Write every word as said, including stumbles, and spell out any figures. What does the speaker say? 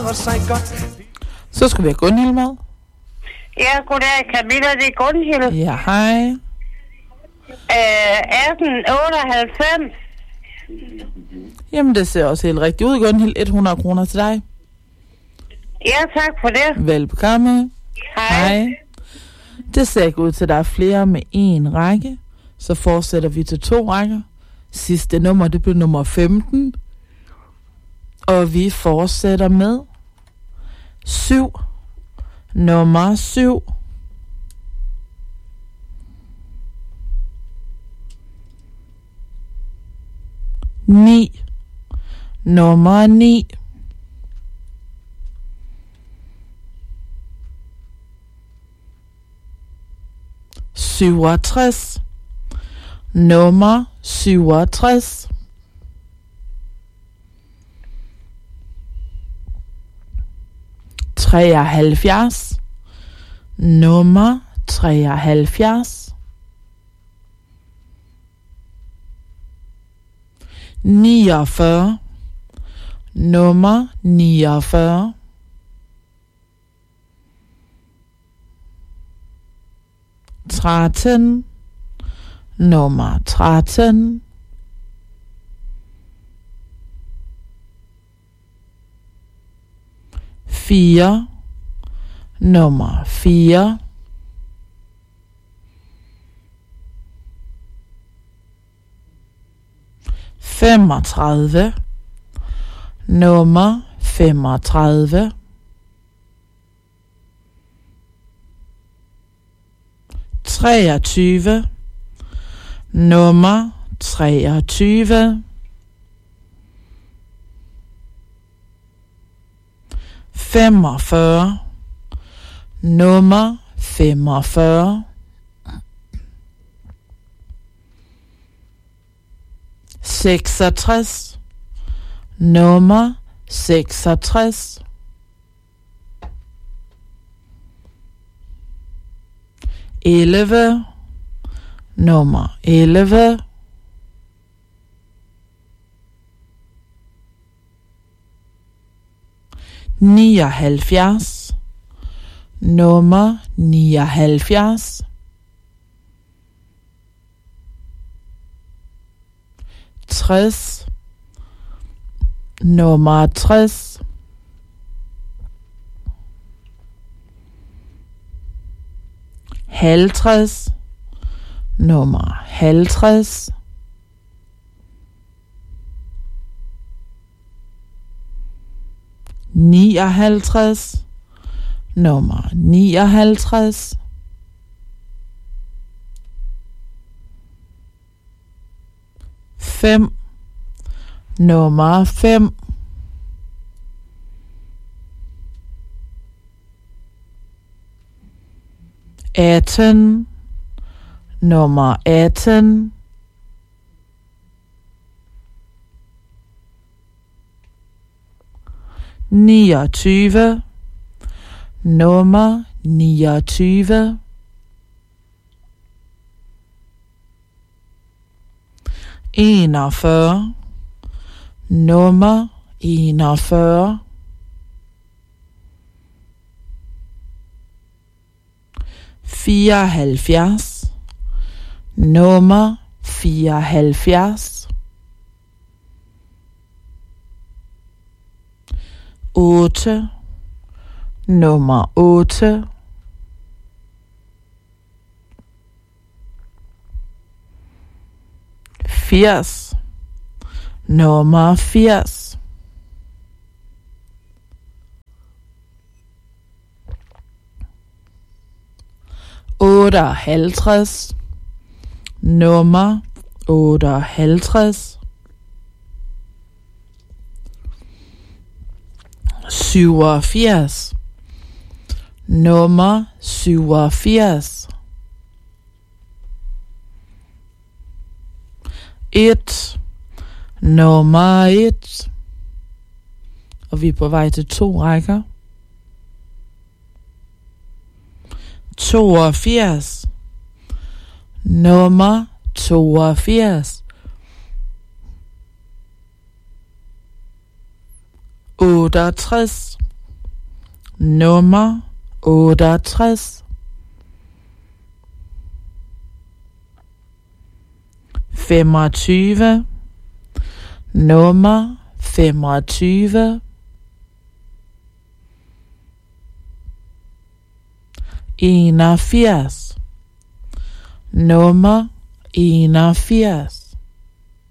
for sig godt. Så skal vi have Gunhild med. Ja, goddag Camilla, det er Gunhild. Ja, hej. Øh, atten otteoghalvfems. Jamen, det ser også helt rigtigt ud, Gunhild. hundrede kroner til dig. Ja, tak for det. Velbekomme. Hej. Hej. Det ser ikke ud til, at der er flere med én række. Så fortsætter vi til to rækker. Sidste nummer, det blev nummer femten. Og vi fortsætter med syv. Nummer syv. Ni. Nummer ni. syvogtres. Nummer syvogtres. treoghalvfjerds. Nummer treoghalvfjerds. niogfyrre. Nummer niogfyrre. tretten. Nummer tretten. fire. Nummer fire. femogtredive. Nummer femogtredive. treogtyve. Nummer treogtyve. femogfyrre. Nummer femogfyrre. seksogtres. Nummer seksogtres. elleve. Nummer elleve. nioghalvfjerds. Nummer nioghalvfjerds. tres. Nummer tres. halvtreds. Nummer halvtreds. nioghalvtreds. Nummer nioghalvtreds. fem. Nummer fem. atten. Nummer atten. niogtyve. Nummer niogtyve. enogfyrre. Nummer enogfyrre. fireoghalvfjerds. Nummer fireoghalvfjerds. otte. Nummer otte. firs. Nummer firs. otteoghalvtreds. Nummer otteoghalvtreds. syvogfirs. Nummer syvogfirs. et. Nummer et. Og vi er på vej til to rækker. toogfirs. Nummer toogfirs. otteogtres. nummer otteogtres, femogtyve, nummer femogtyve, enogfirs, nummer enogfirs,